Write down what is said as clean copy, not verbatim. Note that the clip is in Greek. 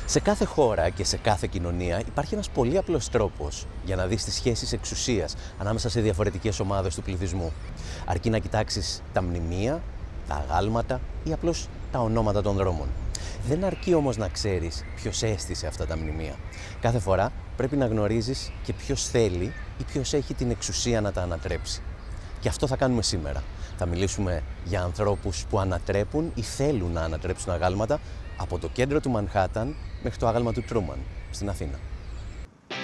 Σε κάθε χώρα και σε κάθε κοινωνία υπάρχει ένας πολύ απλός τρόπος για να δεις τις σχέσεις εξουσίας ανάμεσα σε διαφορετικές ομάδες του πληθυσμού. Αρκεί να κοιτάξεις τα μνημεία, τα αγάλματα ή απλώς τα ονόματα των δρόμων. Δεν αρκεί όμως να ξέρεις ποιος έστησε αυτά τα μνημεία. Κάθε φορά πρέπει να γνωρίζεις και ποιος θέλει ή ποιος έχει την εξουσία να τα ανατρέψει. Και αυτό θα κάνουμε σήμερα. Θα μιλήσουμε για ανθρώπους που ανατρέπουν ή θέλουν να ανατρέψουν αγάλματα από το κέντρο του Μανχάταν μέχρι το άγαλμα του Τρούμαν στην Αθήνα.